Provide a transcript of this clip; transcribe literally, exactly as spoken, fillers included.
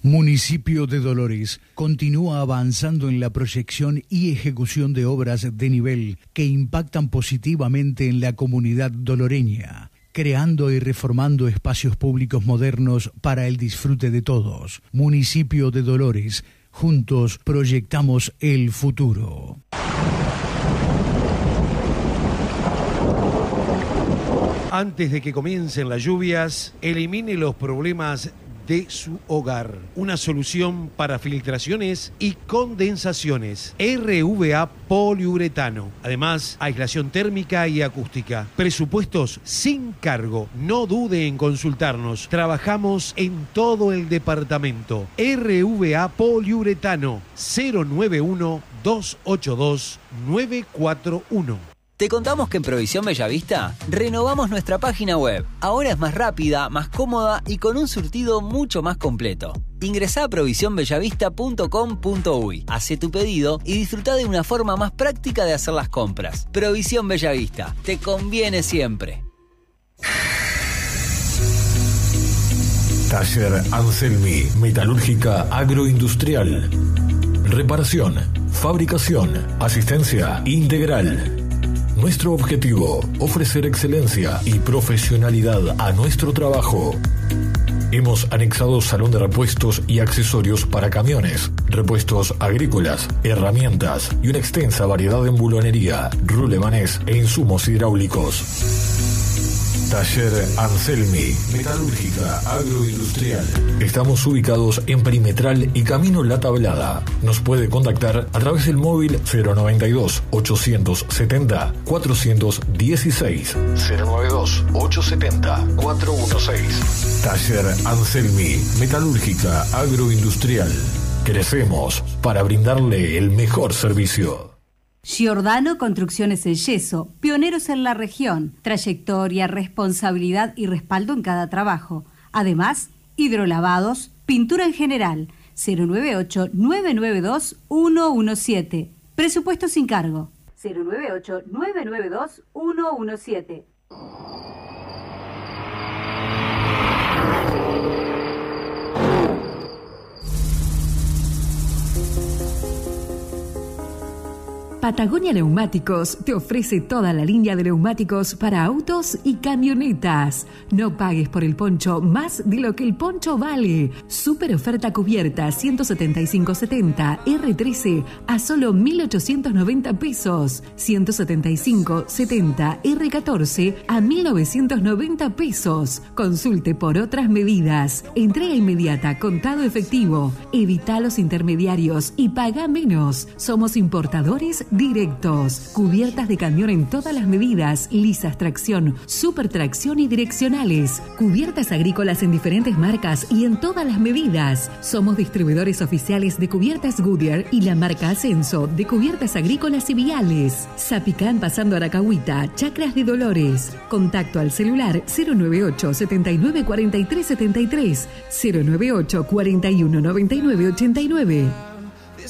Municipio de Dolores continúa avanzando en la proyección y ejecución de obras de nivel que impactan positivamente en la comunidad doloreña, creando y reformando espacios públicos modernos para el disfrute de todos. Municipio de Dolores, juntos proyectamos el futuro. Antes de que comiencen las lluvias, elimine los problemas de su hogar. Una solución para filtraciones y condensaciones. R V A poliuretano. Además, aislación térmica y acústica. Presupuestos sin cargo. No dude en consultarnos. Trabajamos en todo el departamento. R V A poliuretano. cero nueve uno, dos ocho dos, nueve cuatro uno. Te contamos que en Provisión Bellavista renovamos nuestra página web. Ahora es más rápida, más cómoda y con un surtido mucho más completo. Ingresá a provisión bellavista punto com punto uy, hacé tu pedido y disfrutá de una forma más práctica de hacer las compras. Provisión Bellavista, te conviene siempre. Taller Anselmi, metalúrgica agroindustrial. Reparación, fabricación, asistencia integral. Nuestro objetivo, ofrecer excelencia y profesionalidad a nuestro trabajo. Hemos anexado salón de repuestos y accesorios para camiones, repuestos agrícolas, herramientas y una extensa variedad en bulonería, rulemanes e insumos hidráulicos. Taller Anselmi, metalúrgica agroindustrial. Estamos ubicados en Perimetral y Camino La Tablada. Nos puede contactar a través del móvil cero noventa y dos, ochocientos setenta, cuatrocientos dieciséis. cero noventa y dos, ochocientos setenta, cuatrocientos dieciséis. Taller Anselmi, metalúrgica agroindustrial. Crecemos para brindarle el mejor servicio. Giordano Construcciones en Yeso, pioneros en la región, trayectoria, responsabilidad y respaldo en cada trabajo. Además, hidrolavados, pintura en general, cero nueve ocho, nueve nueve dos, uno uno siete. Presupuesto sin cargo, cero nueve ocho, nueve nueve dos, uno uno siete. Patagonia Neumáticos te ofrece toda la línea de neumáticos para autos y camionetas. No pagues por el poncho más de lo que el poncho vale. Super oferta cubierta ciento setenta y cinco setenta R trece a solo mil ochocientos noventa pesos. ciento setenta y cinco setenta R catorce a mil novecientos noventa pesos. Consulte por otras medidas. Entrega inmediata, contado efectivo. Evita los intermediarios y paga menos. Somos importadores directos. Cubiertas de camión en todas las medidas, lisas, tracción, super tracción y direccionales. Cubiertas agrícolas en diferentes marcas y en todas las medidas. Somos distribuidores oficiales de cubiertas Goodyear y la marca Ascenso de cubiertas agrícolas y viales. Zapicán pasando Aracahuita, Chacras de Dolores. Contacto al celular cero nueve ocho, setenta y nueve, cuarenta y tres setenta y tres, cero nueve ocho, cuarenta y uno, noventa y nueve ochenta y nueve.